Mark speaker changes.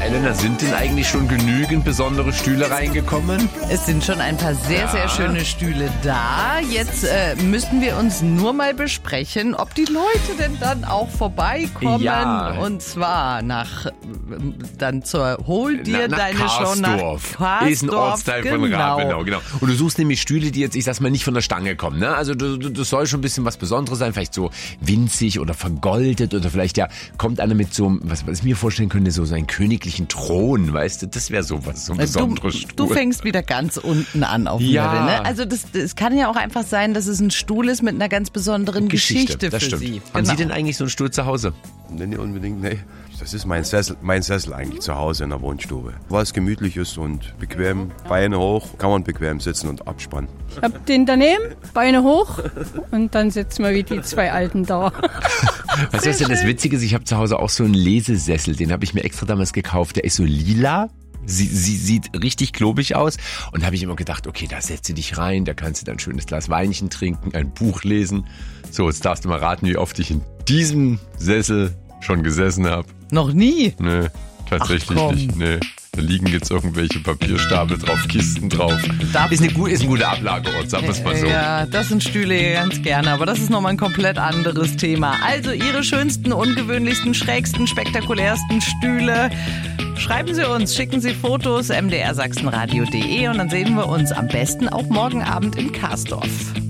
Speaker 1: Elena, sind denn eigentlich schon genügend besondere Stühle reingekommen?
Speaker 2: Es sind schon ein paar sehr, sehr schöne Stühle da. Jetzt müssten wir uns nur mal besprechen, ob die Leute denn dann auch vorbeikommen.
Speaker 1: Ja.
Speaker 2: Und zwar hol dir deine schon nach Karsdorf.
Speaker 1: Ist ein Ortsteil von Rabenau, genau. Und du suchst nämlich Stühle, die jetzt, ich sag's mal, nicht von der Stange kommen. Ne? Also du soll schon ein bisschen was Besonderes sein, vielleicht so winzig oder vergoldet oder vielleicht kommt einer mit so einem, was ich mir vorstellen könnte, so einen königlichen Thron, weißt du, das wäre sowas, so ein besonderes Stuhl.
Speaker 2: Du fängst wieder ganz unten an auf Möhre, ne? Also das kann ja auch einfach sein, dass es ein Stuhl ist mit einer ganz besonderen Geschichte
Speaker 1: das
Speaker 2: für
Speaker 1: stimmt.
Speaker 2: Sie.
Speaker 1: Haben Sie denn eigentlich so einen Stuhl zu Hause?
Speaker 3: Nicht unbedingt, nee. Das ist mein Sessel eigentlich zu Hause in der Wohnstube. Was gemütlich ist und bequem, Beine hoch, kann man bequem sitzen und abspannen.
Speaker 4: Ich hab den daneben, Beine hoch und dann sitzen wir wie die zwei Alten da.
Speaker 1: Weißt du, was denn das Witzige ist? Ich habe zu Hause auch so einen Lesesessel, den habe ich mir extra damals gekauft. Der ist so lila. Sie sieht richtig klobig aus. Und da habe ich immer gedacht, okay, da setzt du dich rein, da kannst du dann ein schönes Glas Weinchen trinken, ein Buch lesen. So, jetzt darfst du mal raten, wie oft ich in diesem Sessel schon gesessen habe.
Speaker 2: Noch nie?
Speaker 1: Nee, tatsächlich nicht. Nee. Da liegen jetzt irgendwelche Papierstapel drauf, Kisten drauf. Ist ein guter Ablageort, sagen wir es mal so.
Speaker 2: Ja, das sind Stühle ganz gerne, aber das ist nochmal ein komplett anderes Thema. Also Ihre schönsten, ungewöhnlichsten, schrägsten, spektakulärsten Stühle. Schreiben Sie uns, schicken Sie Fotos, mdrsachsenradio.de und dann sehen wir uns am besten auch morgen Abend in Karsdorf.